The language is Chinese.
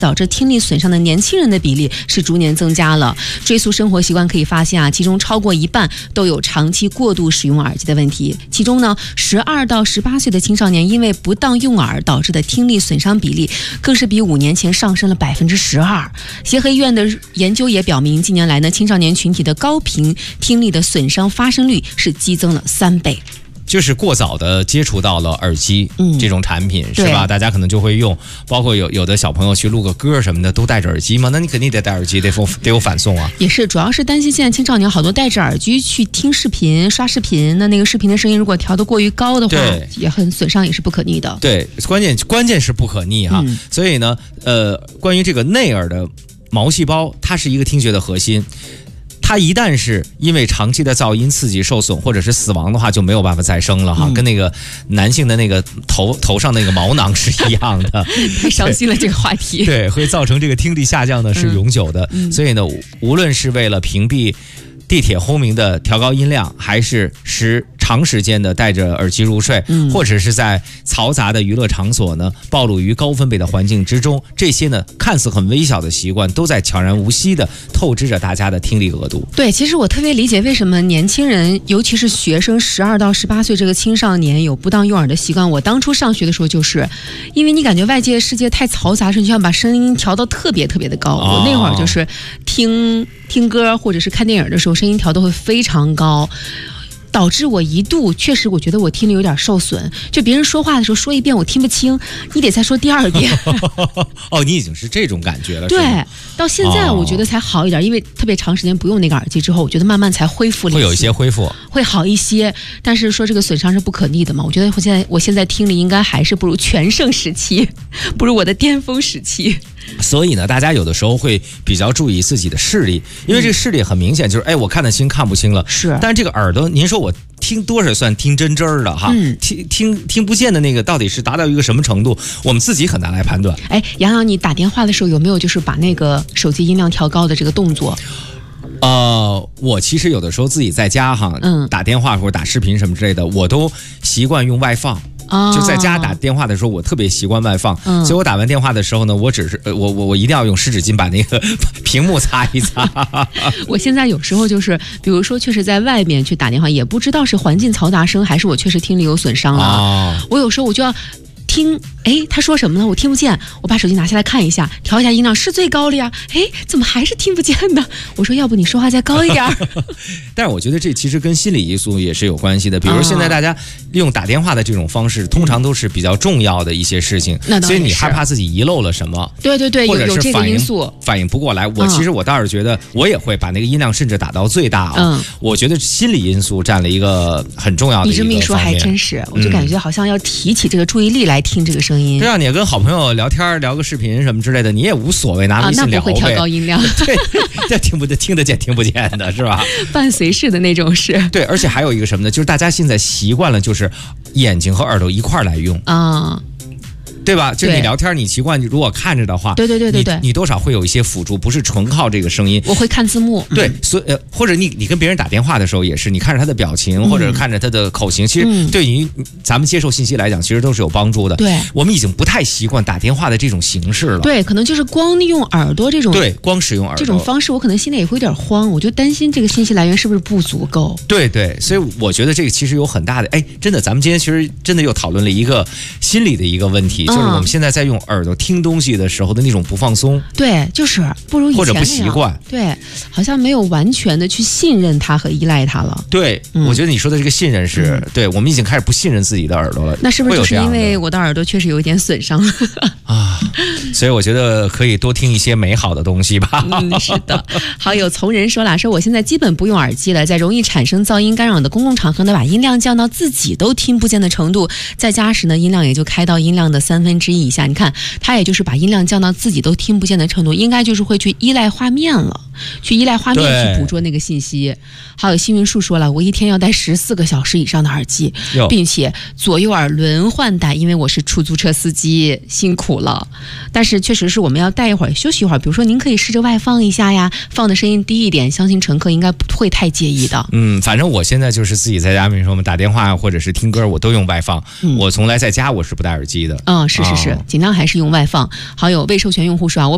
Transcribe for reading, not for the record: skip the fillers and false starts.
导致听力损伤的年轻人的比例是逐年增加了。追溯生活习惯可以发现其中超过一半都有长期过度使用耳机的问题。其中呢，12到18岁的青少年因为不当用耳导致的听力损伤比例，更是比5年前上升了12%。协和医院的研究也表明，近年来呢，青少年群体的高频听力的损伤发生率是激增了3倍。 就是过早的接触到了耳机这种产品，是吧？大家可能就会用，包括有的小朋友去录个歌什么的都戴着耳机嘛，那你肯定得戴耳机，得有反送啊。也是，主要是担心现在青少年好多戴着耳机去听视频、刷视频，那个视频的声音如果调得过于高的话，也很损伤，也是不可逆的。 对，关键是不可逆哈。所以呢，关于这个内耳的毛细胞，它是一个听觉的核心。它一旦是因为长期的噪音刺激受损或者是死亡的话，就没有办法再生了哈，跟那个男性的那个头上那个毛囊是一样的。 太伤心了这个话题。 对，会造成这个听力下降呢，是永久的。所以呢，无论是为了屏蔽地铁轰鸣的调高音量，还是长时间的戴着耳机入睡，或者是在嘈杂的娱乐场所呢暴露于高分贝的环境之中，这些呢看似很微小的习惯，都在悄然无息的透支着大家的听力额度。 对，其实我特别理解为什么年轻人，尤其是学生12到18岁这个青少年有不当用耳的习惯。我当初上学的时候，就是因为你感觉外界世界太嘈杂，你就想把声音调到特别特别的高。我那会儿就是听歌或者是看电影的时候，声音调都会非常高，导致我一度确实我觉得我听力有点受损，就别人说话的时候说一遍我听不清，你得再说第2遍。 哦，你已经是这种感觉了。 对，到现在我觉得才好一点，因为特别长时间不用那个耳机之后，我觉得慢慢才恢复了， 会有一些恢复， 会好一些。但是说这个损伤是不可逆的嘛，我觉得我现在听力应该还是不如全盛时期，不如我的巅峰时期。 所以呢，大家有的时候会比较注意自己的视力，因为这个视力很明显就是我看得清看不清了。 是， 但是这个耳朵，您说我听多少算听真的哈？听不见的那个到底是达到一个什么程度，我们自己很难来判断。 杨洋，你打电话的时候有没有就是把那个手机音量调高的这个动作？ 我其实有的时候自己在家哈，打电话或者打视频什么之类的，我都习惯用外放。就在家打电话的时候，我特别习惯外放，所以我打完电话的时候呢，我只是我一定要用湿纸巾把那个屏幕擦一擦。 我现在有时候就是，比如说确实在外面去打电话，也不知道是环境嘈杂声还是我确实听力有损伤了。我有时候我就要听，他说什么呢？我听不见，我把手机拿下来看一下，调一下音量，是最高了呀。怎么还是听不见呢？我说要不你说话再高一点。 但是我觉得这其实跟心理因素也是有关系的，比如现在大家用打电话的这种方式，通常都是比较重要的一些事情，所以你害怕自己遗漏了什么。 对， 或者是有这个因素反应不过来。其实我倒是觉得我也会把那个音量甚至打到最大我觉得心理因素占了一个很重要的一个方面。 你这么一说还真是，我就感觉好像要提起这个注意力来听这个声音。 对啊，你跟好朋友聊天聊个视频什么之类的，你也无所谓，拿微信聊呗。 那不会调高音量。 对，这听得见听不见的是吧？ 伴随式的那种是。 对，而且还有一个什么呢？就是大家现在习惯了，就是眼睛和耳朵一块来用对吧？就是你聊天，你习惯如果看着的话， 对， 你多少会有一些辅助，不是纯靠这个声音。 我会看字幕。 对，所以或者你跟别人打电话的时候也是，你看着他的表情或者看着他的口型，其实对于咱们接受信息来讲，其实都是有帮助的。 对， 我们已经不太习惯打电话的这种形式了。 对，可能就是光利用耳朵这种， 对，光使用耳朵这种方式，我可能心里也会有点慌，我就担心这个信息来源是不是不足够。 对，所以我觉得这个其实有很大的，真的，咱们今天其实真的又讨论了一个心理的一个问题，就是我们现在在用耳朵听东西的时候的那种不放松。 对，就是不如以前或者不习惯。 对，好像没有完全的去信任它和依赖它了。 对，我觉得你说的这个信任是对，我们已经开始不信任自己的耳朵了。 那是不是就是因为我的耳朵确实有一点损伤所以我觉得可以多听一些美好的东西吧。 是的。好，有从人说了，说我现在基本不用耳机了，在容易产生噪音干扰的公共场合呢，把音量降到自己都听不见的程度，在家时呢，音量也就开到音量的1/3以下。你看，他也就是把音量降到自己都听不见的程度，应该就是会去依赖画面了，去依赖画面去捕捉那个信息。还有幸运树说了，我一天要戴14个小时以上的耳机，并且左右耳轮换戴，因为我是出租车司机，辛苦了。但是确实是我们要戴一会儿休息一会儿，比如说您可以试着外放一下呀，放的声音低一点，相信乘客应该不会太介意的。 反正我现在就是自己在家，比如说我们打电话或者是听歌，我都用外放。我从来在家我是不戴耳机的。 是，尽量还是用外放。好，有未授权用户说我